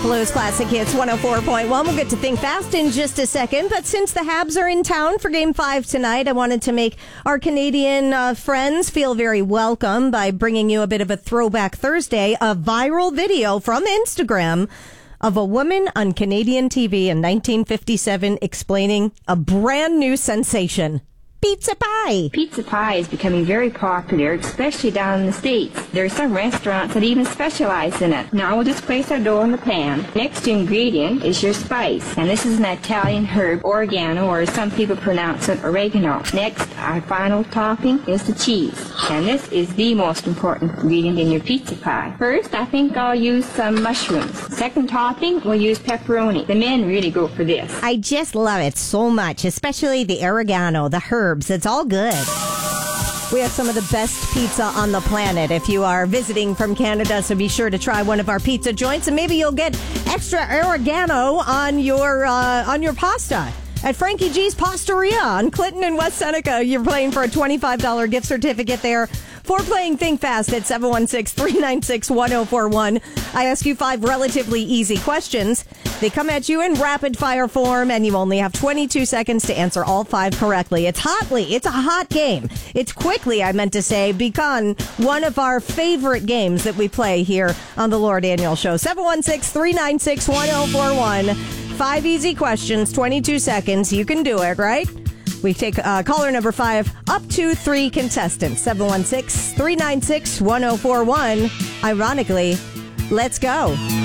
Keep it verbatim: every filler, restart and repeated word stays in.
Blues Classic Hits one oh four point one. We'll get to Think Fast in just a second. But since the Habs are in town for Game five tonight, I wanted to make our Canadian uh, friends feel very welcome by bringing you a bit of a Throwback Thursday, a viral video from Instagram of a woman on Canadian T V in nineteen fifty-seven explaining a brand new sensation. Pizza pie. Pizza pie is becoming very popular, especially down in the States. There are some restaurants that even specialize in it. Now we'll just place our dough in the pan. Next ingredient is your spice, and this is an Italian herb, oregano, or as some people pronounce it, oregano. Next, our final topping is the cheese, and this is the most important ingredient in your pizza pie. First, I think I'll use some mushrooms. Second topping, we'll use pepperoni. The men really go for this. I just love it so much, especially the oregano, the herb. It's all good. We have some of the best pizza on the planet if you are visiting from Canada, so be sure to try one of our pizza joints, and maybe you'll get extra oregano on your uh, on your pasta. At Frankie G's Pastaria on Clinton and West Seneca, you're playing for a twenty-five dollars gift certificate there for playing Think Fast at seven one six, three nine six, one oh four one. I ask you five relatively easy questions. They come at you in rapid fire form, and you only have twenty-two seconds to answer all five correctly. It's hotly. It's a hot game. It's quickly, I meant to say, become one of our favorite games that we play here on the Laura Daniels Show. seven one six, three nine six, one oh four one. Five easy questions, twenty-two seconds. You can do it, right? We take uh, caller number five, up to three contestants. seven one six, three nine six, one oh four one. Ironically, let's go.